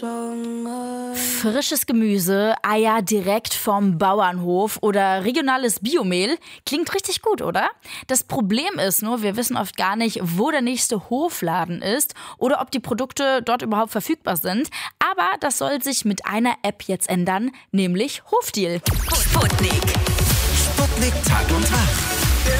Frisches Gemüse, Eier direkt vom Bauernhof oder regionales Biomehl klingt richtig gut, oder? Das Problem ist nur, wir wissen oft gar nicht, wo der nächste Hofladen ist oder ob die Produkte dort überhaupt verfügbar sind. Aber das soll sich mit einer App jetzt ändern, nämlich Hofdeal. Sputnik Tag und Wach.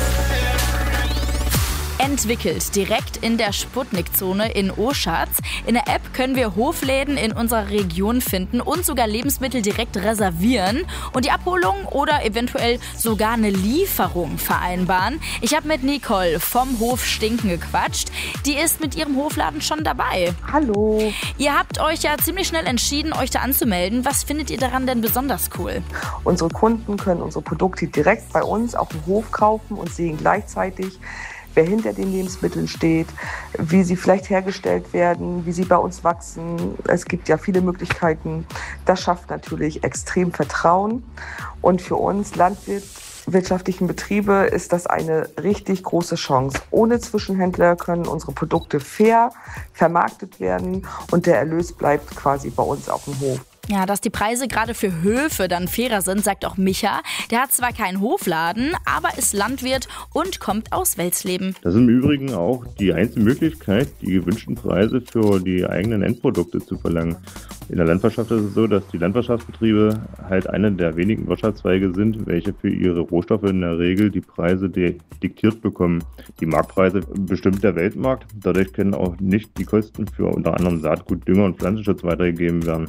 Entwickelt direkt in der Sputnik-Zone in Oschatz. In der App können wir Hofläden in unserer Region finden und sogar Lebensmittel direkt reservieren und die Abholung oder eventuell sogar eine Lieferung vereinbaren. Ich habe mit Nicole vom Hof Stinken gequatscht. Die ist mit ihrem Hofladen schon dabei. Hallo. Ihr habt euch ja ziemlich schnell entschieden, euch da anzumelden. Was findet ihr daran denn besonders cool? Unsere Kunden können unsere Produkte direkt bei uns auf dem Hof kaufen und sehen gleichzeitig, wer hinter den Lebensmitteln steht, wie sie vielleicht hergestellt werden, wie sie bei uns wachsen. Es gibt ja viele Möglichkeiten. Das schafft natürlich extrem Vertrauen. Und für uns landwirtschaftlichen Betriebe ist das eine richtig große Chance. Ohne Zwischenhändler können unsere Produkte fair vermarktet werden und der Erlös bleibt quasi bei uns auf dem Hof. Ja, dass die Preise gerade für Höfe dann fairer sind, sagt auch Micha. Der hat zwar keinen Hofladen, aber ist Landwirt und kommt aus Welsleben. Das ist im Übrigen auch die einzige Möglichkeit, die gewünschten Preise für die eigenen Endprodukte zu verlangen. In der Landwirtschaft ist es so, dass die Landwirtschaftsbetriebe halt eine der wenigen Wirtschaftszweige sind, welche für ihre Rohstoffe in der Regel die Preise diktiert bekommen. Die Marktpreise bestimmt der Weltmarkt. Dadurch können auch nicht die Kosten für unter anderem Saatgut, Dünger und Pflanzenschutz weitergegeben werden.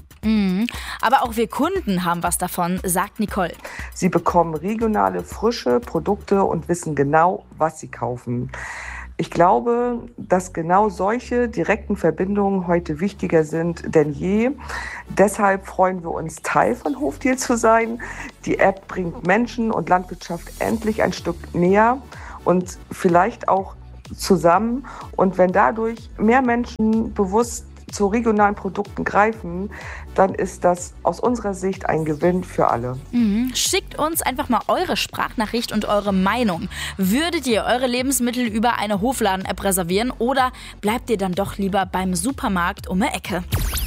Aber auch wir Kunden haben was davon, sagt Nicole. Sie bekommen regionale, frische Produkte und wissen genau, was sie kaufen. Ich glaube, dass genau solche direkten Verbindungen heute wichtiger sind denn je. Deshalb freuen wir uns, Teil von Hofdeal zu sein. Die App bringt Menschen und Landwirtschaft endlich ein Stück näher und vielleicht auch zusammen. Und wenn dadurch mehr Menschen bewusst zu regionalen Produkten greifen, dann ist das aus unserer Sicht ein Gewinn für alle. Schickt uns einfach mal eure Sprachnachricht und eure Meinung. Würdet ihr eure Lebensmittel über eine Hofladen-App reservieren oder bleibt ihr dann doch lieber beim Supermarkt um die Ecke?